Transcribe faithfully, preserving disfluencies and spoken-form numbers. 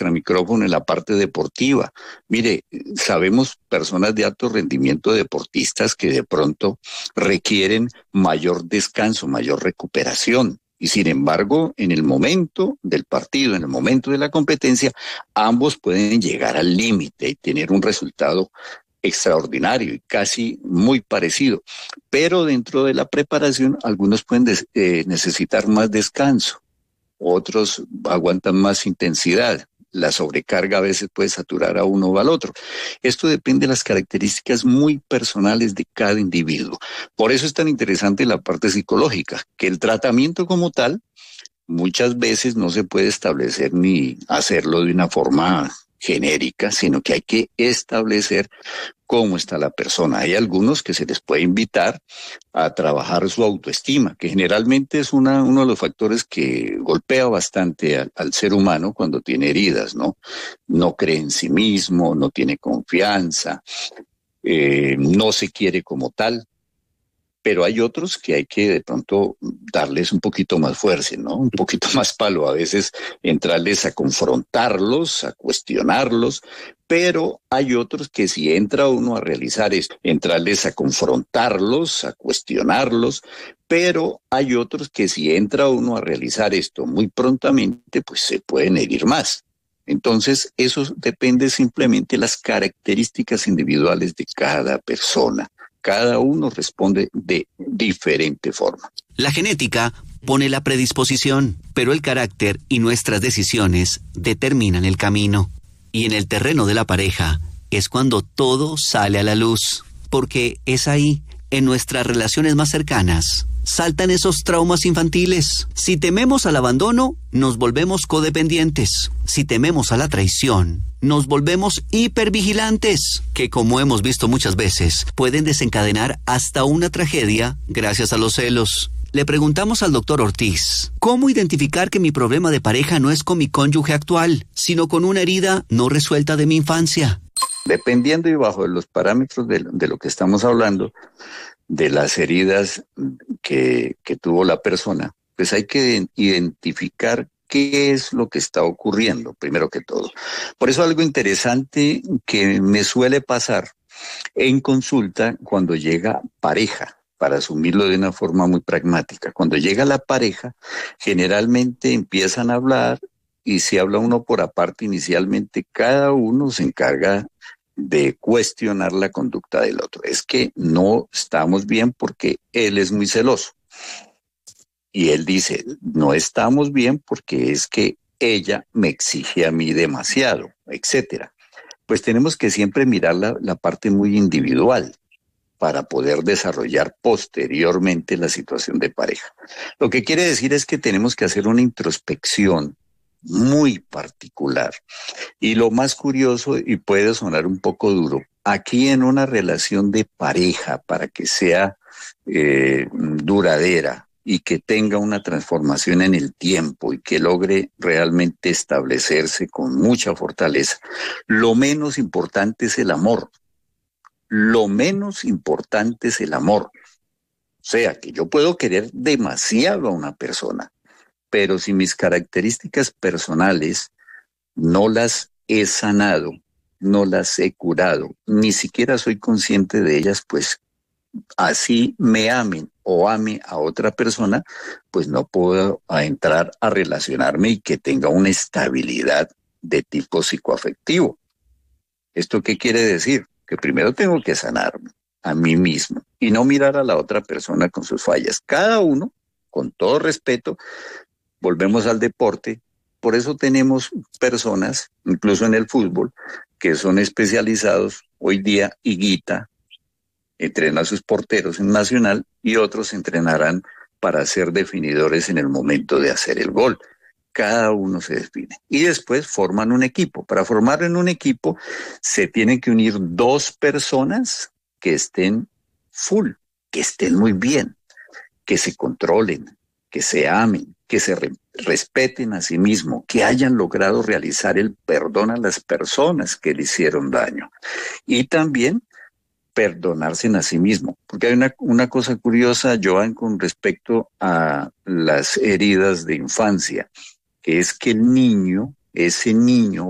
extra micrófono en la parte deportiva. Mire, sabemos personas de alto rendimiento, deportistas, que de pronto requieren mayor descanso, mayor recuperación. Y sin embargo, en el momento del partido, en el momento de la competencia, ambos pueden llegar al límite y tener un resultado extraordinario y casi muy parecido. Pero dentro de la preparación, algunos pueden des- eh, necesitar más descanso, otros aguantan más intensidad. La sobrecarga a veces puede saturar a uno o al otro. Esto depende de las características muy personales de cada individuo. Por eso es tan interesante la parte psicológica, que el tratamiento como tal muchas veces no se puede establecer ni hacerlo de una forma genérica, sino que hay que establecer cómo está la persona. Hay algunos que se les puede invitar a trabajar su autoestima, que generalmente es una, uno de los factores que golpea bastante al, al ser humano cuando tiene heridas, ¿no? No cree en sí mismo, no tiene confianza, eh, no se quiere como tal. Pero hay otros que hay que de pronto darles un poquito más fuerza, ¿no? Un poquito más palo, a veces entrarles a confrontarlos, a cuestionarlos, pero hay otros que si entra uno a realizar esto, entrarles a confrontarlos, a cuestionarlos, pero hay otros que si entra uno a realizar esto muy prontamente, pues se pueden herir más. Entonces, eso depende simplemente de las características individuales de cada persona. Cada uno responde de diferente forma. La genética pone la predisposición, pero el carácter y nuestras decisiones determinan el camino. Y en el terreno de la pareja es cuando todo sale a la luz, porque es ahí, en nuestras relaciones más cercanas, saltan esos traumas infantiles. Si tememos al abandono, nos volvemos codependientes. Si tememos a la traición, nos volvemos hipervigilantes, que como hemos visto muchas veces, pueden desencadenar hasta una tragedia gracias a los celos. Le preguntamos al doctor Ortiz, ¿cómo identificar que mi problema de pareja no es con mi cónyuge actual, sino con una herida no resuelta de mi infancia? Dependiendo y bajo los parámetros de, de lo que estamos hablando, de las heridas que, que tuvo la persona, pues hay que identificar qué es lo que está ocurriendo, primero que todo. Por eso algo interesante que me suele pasar en consulta cuando llega pareja, para asumirlo de una forma muy pragmática. Cuando llega la pareja, generalmente empiezan a hablar y si habla uno por aparte inicialmente, cada uno se encarga de cuestionar la conducta del otro. Es que no estamos bien porque él es muy celoso. Y él dice, no estamos bien porque es que ella me exige a mí demasiado, etcétera. Pues tenemos que siempre mirar la, la parte muy individual para poder desarrollar posteriormente la situación de pareja. Lo que quiere decir es que tenemos que hacer una introspección muy particular. Y lo más curioso, y puede sonar un poco duro, aquí en una relación de pareja, para que sea eh, duradera y que tenga una transformación en el tiempo y que logre realmente establecerse con mucha fortaleza, lo menos importante es el amor. Lo menos importante es el amor. O sea, que yo puedo querer demasiado a una persona, pero si mis características personales no las he sanado, no las he curado, ni siquiera soy consciente de ellas, pues así me amen o ame a otra persona, pues no puedo entrar a relacionarme y que tenga una estabilidad de tipo psicoafectivo. ¿Esto qué quiere decir? Que primero tengo que sanarme a mí mismo y no mirar a la otra persona con sus fallas. Cada uno, con todo respeto, volvemos al deporte. Por eso tenemos personas, incluso en el fútbol, que son especializados hoy día. Higuita entrena a sus porteros en Nacional y otros entrenarán para ser definidores en el momento de hacer el gol. Cada uno se define. Y después forman un equipo. Para formar en un equipo se tienen que unir dos personas que estén full, que estén muy bien, que se controlen, que se amen, que se re- respeten a sí mismos, que hayan logrado realizar el perdón a las personas que le hicieron daño. Y también perdonarse a sí mismo. Porque hay una, una cosa curiosa, Joan, con respecto a las heridas de infancia, que es que el niño, ese niño